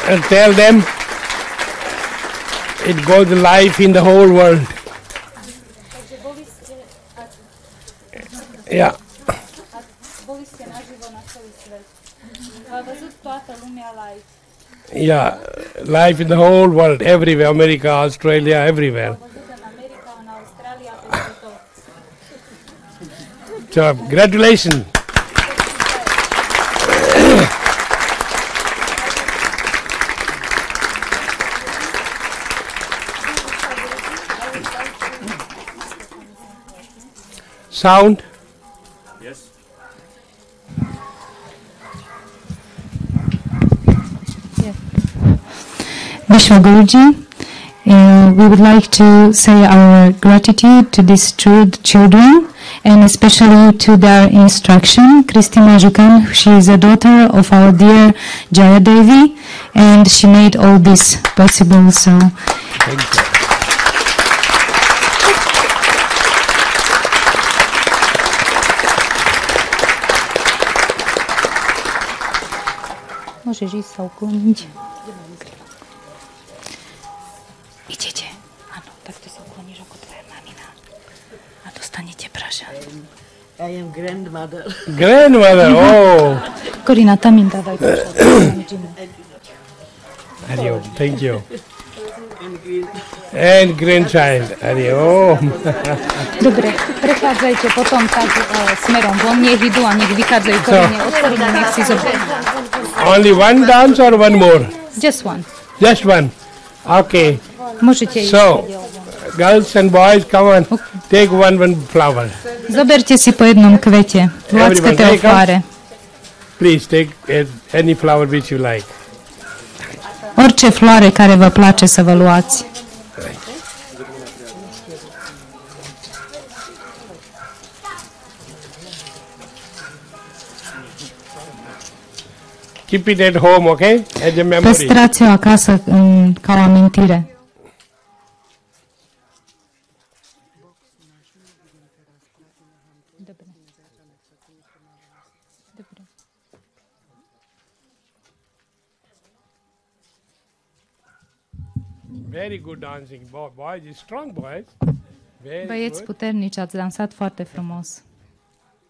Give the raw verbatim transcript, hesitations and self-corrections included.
and tell them it goes live in the whole world. Yeah. Yeah, live in the whole world, everywhere, America, Australia, everywhere. So, congratulations. Sound? Yes. Yeah. Vishwa Guruji, uh, we would like to say our gratitude to these two children and especially to their instruction. Christina Jukan, she is a daughter of our dear Jaya Devi, and she made all this possible. So, thank you. Możesz iść sa ukloniť. Idete. Áno, takto sa ukloníš ako tvoja mamina. A dostanete pražan. I am grandmother. Grandmother, oh. Corina, tam im dávaj pražan. Hari Om, thank you. And grandchild, Hari Om. Dobre, prechádzajte potom tak uh, smerom von, nech idú a nech vychádzajú Korine. Od Korine nech si zoberú. Only one dance or one more? Just one. Just one. Okay. Môžete so, ísť. Girls and boys, come on. Okay. Take one one flower. Zoberte si po jednom kvete. Vláckate o fáre. Please take any flower which you like. Orice floare care vă place să vă luați. Keep it at home, okay? As a memory. Păstrați-o acasă um, ca o amintire. Very good dancing, boys, strong boys. Very Băieți good. puternici, ați dansat foarte frumos.